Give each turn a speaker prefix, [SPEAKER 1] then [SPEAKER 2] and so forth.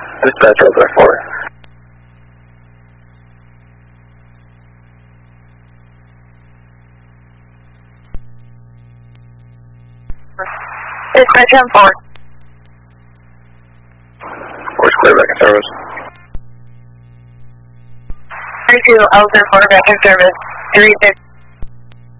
[SPEAKER 1] Dispatch over 4.
[SPEAKER 2] Dispatch on 4.
[SPEAKER 1] 4's clear back in service.
[SPEAKER 2] 32, L04 back in service. 36.